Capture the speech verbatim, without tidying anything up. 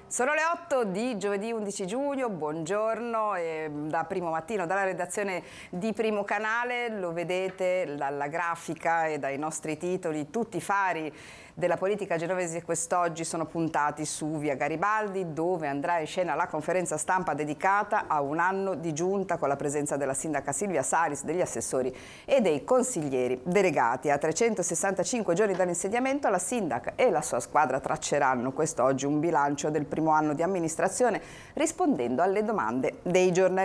Sono le otto di giovedì undici giugno, buongiorno, e da Primo Mattino, dalla redazione di Primo Canale, lo vedete dalla grafica e dai nostri titoli, tutti i fari della politica genovese quest'oggi sono puntati su via Garibaldi, dove andrà in scena la conferenza stampa dedicata a un anno di giunta con la presenza della sindaca Silvia Saris, degli assessori e dei consiglieri delegati. A trecentosessantacinque giorni dall'insediamento, la sindaca e la sua squadra tracceranno quest'oggi un bilancio del primo anno di amministrazione rispondendo alle domande dei giornalisti.